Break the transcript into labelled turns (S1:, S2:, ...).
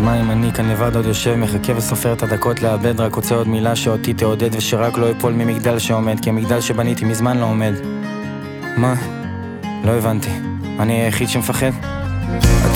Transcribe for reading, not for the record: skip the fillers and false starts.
S1: אז מה אם אני כאן לבד עוד יושב מחכה וסופר את הדקות לאבד, רק רוצה עוד מילה שאותי תעודד ושרק לא יפול ממגדל שעומד, כי המגדל שבניתי מזמן לא עומד. מה? לא הבנתי. אני היחיד שמפחד?